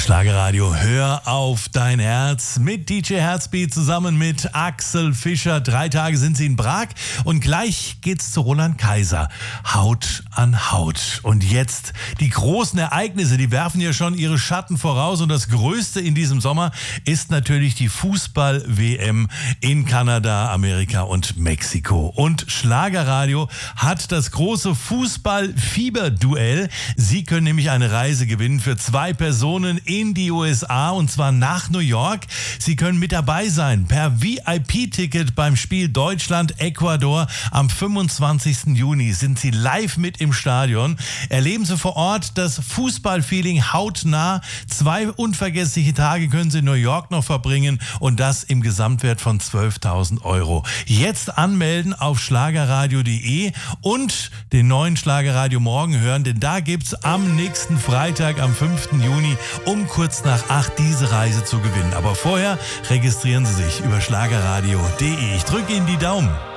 Schlagerradio, hör auf dein Herz mit DJ Herzbeat zusammen mit Axel Fischer. 3 Tage sind sie in Prag und gleich geht's zu Roland Kaiser. Haut an Haut. Und jetzt die großen Ereignisse, die werfen ja schon ihre Schatten voraus und das Größte in diesem Sommer ist natürlich die Fußball-WM in Kanada, Amerika und Mexiko. Und Schlagerradio hat das große Fußball-Fieber-Duell. Sie können nämlich eine Reise gewinnen für 2 Personen in die USA und zwar nach New York. Sie können mit dabei sein per VIP-Ticket beim Spiel Deutschland-Ecuador. Am 25. Juni sind Sie live mit im Stadion. Erleben Sie vor Ort das Fußballfeeling hautnah. 2 unvergessliche Tage können Sie in New York noch verbringen und das im Gesamtwert von 12.000 €. Jetzt anmelden auf schlagerradio.de und den neuen Schlagerradio Morgen hören, denn da gibt's am nächsten Freitag, am 5. Juni um kurz nach 8 diese Reise zu gewinnen. Aber vorher registrieren Sie sich über schlagerradio.de. Ich drücke Ihnen die Daumen.